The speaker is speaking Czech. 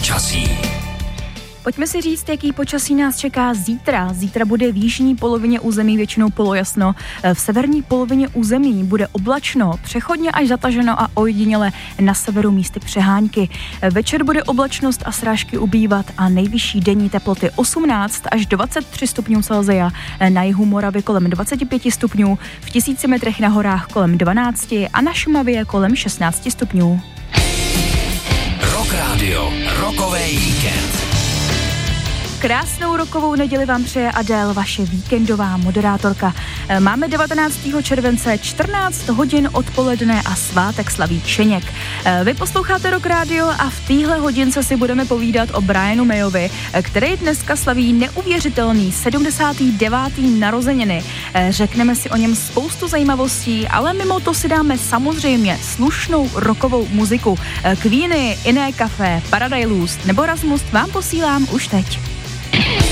počasí. Pojďme si říct, jaký počasí nás čeká zítra. Zítra bude v jižní polovině území většinou polojasno. V severní polovině území bude oblačno, přechodně až zataženo a ojediněle na severu místy přehánky. Večer bude oblačnost a srážky ubývat a nejvyšší denní teploty 18 až 23 stupňů Celsia. Na jihu Moravy kolem 25 stupňů, v 1000 metrech na horách kolem 12 a na Šumavě kolem 16 stupňů. Rock Radio, rokový víkend. Krásnou rokovou neděli vám přeje Adél, vaše víkendová moderátorka. Máme 19. července, 14 hodin odpoledne a svátek slaví Čeněk. Vy posloucháte Rock Radio a v téhle hodince si budeme povídat o Brianu Mayovi, který dneska slaví neuvěřitelný 79. narozeniny. Řekneme si o něm spoustu zajímavostí, ale mimo to si dáme samozřejmě slušnou rockovou muziku. Queeny, Iné Café, Paradise Lost nebo Rasmus vám posílám už teď.